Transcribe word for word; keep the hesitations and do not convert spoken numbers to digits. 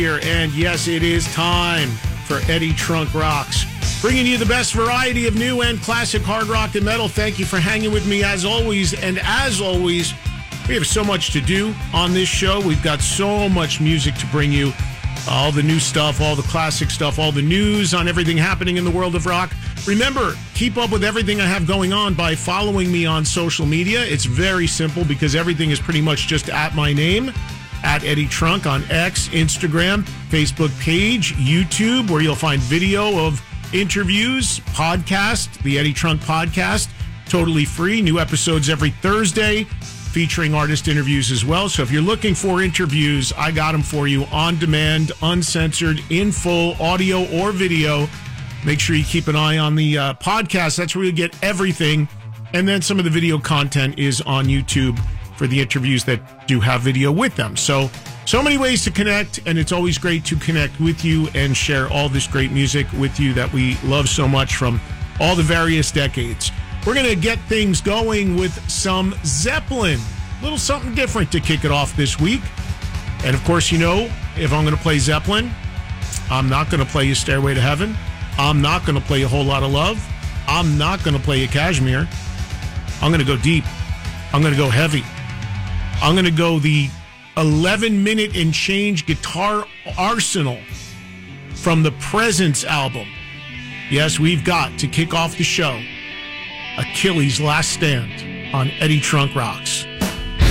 Here, and yes, it is time for Eddie Trunk Rocks, bringing you the best variety of new and classic hard rock and metal. Thank you for hanging with me as always, and as always, we have so much to do on this show. We've got so much music to bring you, all the new stuff, all the classic stuff, all the news on everything happening in the world of rock. Remember, keep up with everything I have going on by following me on social media. It's very simple because everything is pretty much just at my name. At Eddie Trunk on X, Instagram, Facebook page, YouTube, where you'll find video of interviews, podcast, the Eddie Trunk podcast, totally free. New episodes every Thursday, featuring artist interviews as well. So if you're looking for interviews, I got them for you on demand, uncensored, in full, audio or video. Make sure you keep an eye on the uh, podcast. That's where you get everything. And then some of the video content is on YouTube for the interviews that do have video with them. So, so many ways to connect, and it's always great to connect with you and share all this great music with you that we love so much from all the various decades. We're going to get things going with some Zeppelin. A little something different to kick it off this week. And of course, you know, if I'm going to play Zeppelin, I'm not going to play you Stairway to Heaven. I'm not going to play a Whole Lot of Love. I'm not going to play you Kashmir. I'm going to go deep. I'm going to go heavy. I'm going to go the eleven minute and change guitar arsenal from the Presence album. Yes, we've got to kick off the show Achilles' Last Stand on Eddie Trunk Rocks.